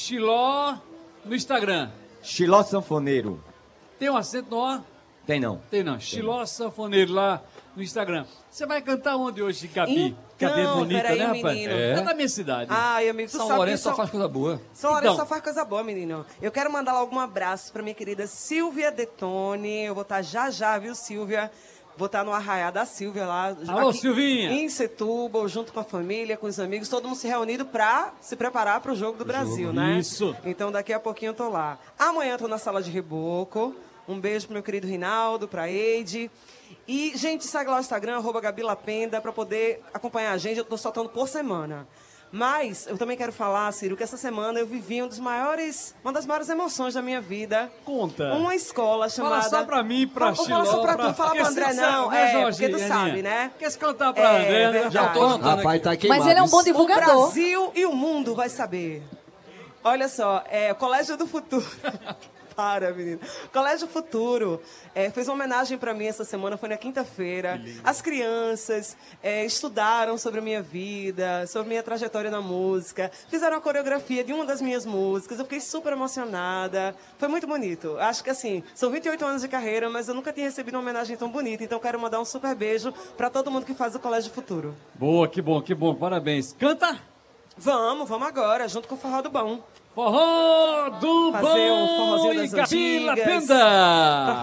Xiló no Instagram. Xiló Sanfoneiro. Tem um acento no O? Tem não. Tem não. Xiló Sanfoneiro lá no Instagram. Você vai cantar onde hoje, Gabi? Gabi é bonita, peraí, né, rapaz? menino. É da minha cidade. Ai, amigo, tu São sabe Lourenço que só faz coisa boa. São Lourenço Então. só faz coisa boa, menino. Eu quero mandar logo um abraço pra minha querida Silvia Detone. Eu vou estar já, viu, Silvia? Vou estar no Arraiá da Silvia lá. Alô, aqui Silvinha. Em Setúbal, junto com a família, com os amigos, todo mundo se reunido pra se preparar pro Jogo do Brasil, né? Isso. Então daqui a pouquinho eu tô lá. Amanhã eu tô na Sala de Reboco. Um beijo pro meu querido Rinaldo, pra Eide. E, gente, segue lá o Instagram, @GabiLapenda, pra poder acompanhar a gente. Eu tô soltando por semana. Mas eu também quero falar, Ciro, que essa semana eu vivi uma das maiores emoções da minha vida. Conta. Uma escola chamada... Fala só pra mim, pra Vou Xiló. falar só pra tu, fala pro André, não. Porque tu sabe, né? Quer se cantar pra André, né? verdade. Já tô anotando Rapaz, aqui. tá queimado. Mas ele é um bom O divulgador. Brasil e o mundo vai saber. Olha só, Colégio do Futuro. Para, menino. Colégio Futuro fez uma homenagem para mim essa semana, foi na quinta-feira. As crianças estudaram sobre a minha vida, sobre a minha trajetória na música, fizeram a coreografia de uma das minhas músicas. Eu fiquei super emocionada. Foi muito bonito. Acho que, assim, são 28 anos de carreira, mas eu nunca tinha recebido uma homenagem tão bonita. Então, quero mandar um super beijo para todo mundo que faz o Colégio Futuro. Boa, que bom. Parabéns. Canta! Vamos agora, junto com o Forró do Bom. Forró do Fazer um Bom forrozinho e das Gabi antigas. Lapenda.